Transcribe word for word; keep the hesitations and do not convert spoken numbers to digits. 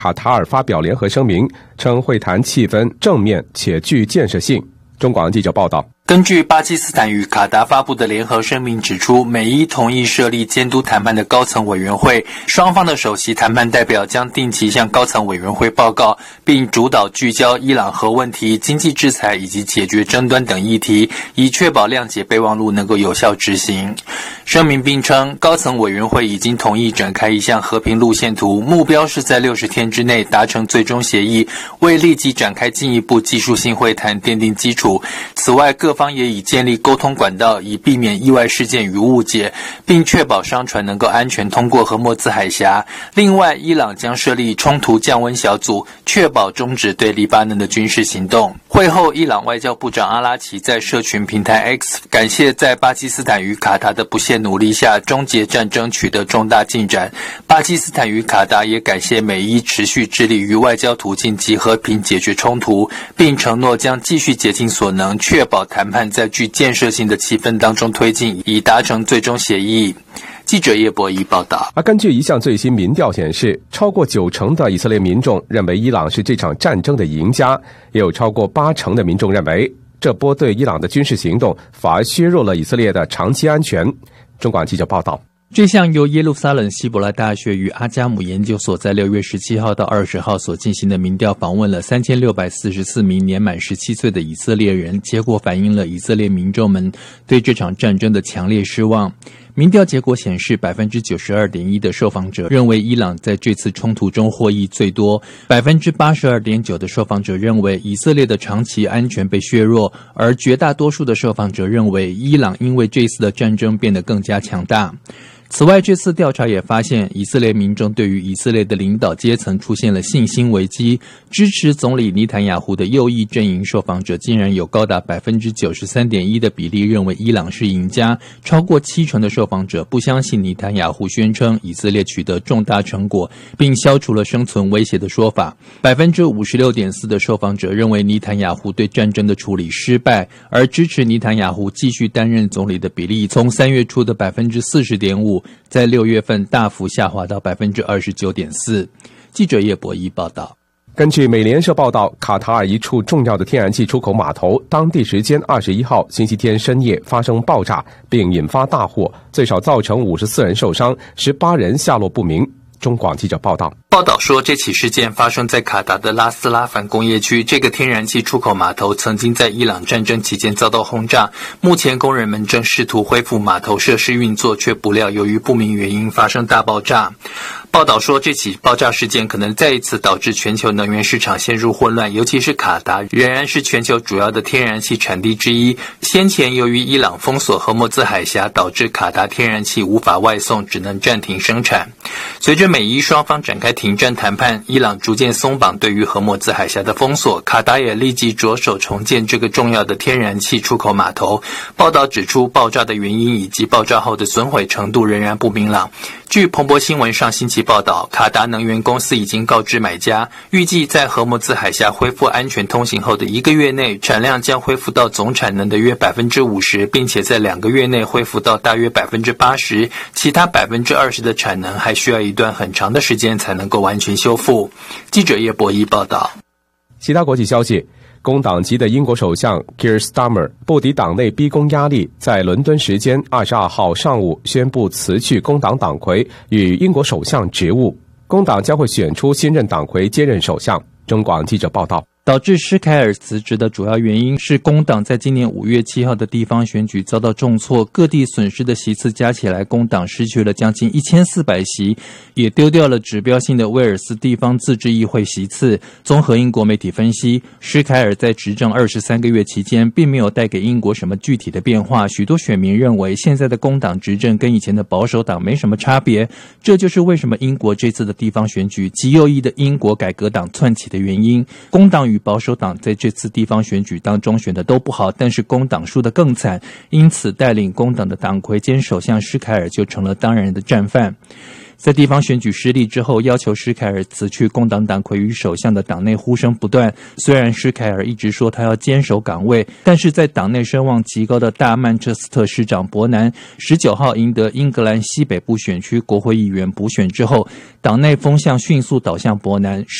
卡塔尔发表联合声明，称会谈气氛正面且具建设性。中广记者报道。 根据巴基斯坦与卡达发布的联合声明指出，美伊同意设立监督谈判的高层委员会，双方的首席谈判代表将定期向高层委员会报告，并主导聚焦伊朗核问题、经济制裁以及解决争端等议题，以确保谅解备忘录能够有效执行。声明并称，高层委员会已经同意展开一项和平路线图，目标是在六十天之内达成最终协议，为立即展开进一步技术性会谈奠定基础。此外，各方也已建立沟通管道，以避免意外事件与误解，并确保商船能够安全通过荷默兹海峡。另外，伊朗将设立冲突降温小组，确保终止对黎巴嫩的军事行动。会后，伊朗外交部长阿拉奇在社群平台 X 感谢在巴基斯坦与卡达的不懈努力下，终结战争取得重大进展。巴基斯坦与卡达也感谢美伊持续致力于外交途径及和平解决冲突，并承诺将继续竭尽所能，确保谈判在具建设性的气氛当中推进，以达成最终协议。记者叶博仪报道。 而根据一项最新民调显示，超过九成的以色列民众认为伊朗是这场战争的赢家，也有超过八成的民众认为这波对伊朗的军事行动反而削弱了以色列的长期安全。中广记者报道。 这项由耶路撒冷希伯来大学与阿加姆研究所在六月十七号到二十号所进行的民调，访问了三千六百四十四名年满十七岁的以色列人，结果反映了以色列民众们对这场战争的强烈失望。民调结果显示， 百分之九十二点一 的受访者认为伊朗在这次冲突中获益最多， 百分之八十二点九 的受访者认为以色列的长期安全被削弱，而绝大多数的受访者认为伊朗因为这次的战争变得更加强大。此外，这次调查也发现，以色列民众对于以色列的领导阶层出现了信心危机。支持总理尼坦雅胡的右翼阵营受访者竟然有高达 百分之九十三点一 的比例认为伊朗是赢家，超过七成的受访者不相信尼坦雅胡宣称以色列取得重大成果并消除了生存威胁的说法。 百分之五十六点四 的受访者认为尼坦雅胡对战争的处理失败，而支持尼坦雅胡继续担任总理的比例从三月初的 百分之四十点五在六月份大幅下滑到 百分之二十九点四。 记者叶博一报道。 根据美联社报道，卡塔尔一处重要的天然气出口码头当地时间二十一号星期天深夜发生爆炸，并引发大火，最少造成五十四人受伤，十八人下落不明。中广记者报道。 报道说，这起事件发生在卡达的拉斯拉凡工业区。这个天然气出口码头曾经在伊朗战争期间遭到轰炸，目前工人们正试图恢复码头设施运作，却不料由于不明原因发生大爆炸。报道说，这起爆炸事件可能再一次导致全球能源市场陷入混乱，尤其是卡达仍然是全球主要的天然气产地之一。先前由于伊朗封锁荷默兹海峡，导致卡达天然气无法外送，只能暂停生产。随着美伊双方展开停战谈判，伊朗逐渐松绑对于荷默兹海峡的封锁，卡达也立即着手重建这个重要的天然气出口码头。报道指出，爆炸的原因以及爆炸后的损毁程度仍然不明朗。据彭博新闻上星期报道，卡达能源公司已经告知买家，预计在荷默兹海峡恢复安全通行后的一个月内，产量将恢复到总产能的约 百分之五十， 并且在两个月内恢复到大约 百分之八十， 其他 百分之二十 的产能还需要一段很长的时间才能够完全修复。记者叶博一报道。 其他国际消息，工党籍的英国首相 Keir Starmer 不敌党内逼宫压力，在伦敦时间二十二号上午宣布辞去工党党魁与英国首相职务，工党将会选出新任党魁接任首相。中广记者报道。 导致施凯尔辞职的主要原因是工党在今年五月七号的地方选举遭到重挫，各地损失的席次加起来，工党失去了将近一千四百席，也丢掉了指标性的威尔斯地方自治议会席次。综合英国媒体分析，施凯尔在执政二十三个月期间并没有带给英国什么具体的变化，许多选民认为现在的工党执政跟以前的保守党没什么差别，这就是为什么英国这次的地方选举极右翼的英国改革党窜起的原因。工党与保守党在这次地方选举当中选的都不好，但是工党输得更惨，因此带领工党的党魁兼首相施凯尔就成了当然的战犯。 在地方选举失利之后，要求施凯尔辞去工党党魁与首相的党内呼声不断。虽然施凯尔一直说他要坚守岗位，但是在党内声望极高的大曼彻斯特市长伯南十九号赢得英格兰西北部选区国会议员补选之后，党内风向迅速倒向伯南。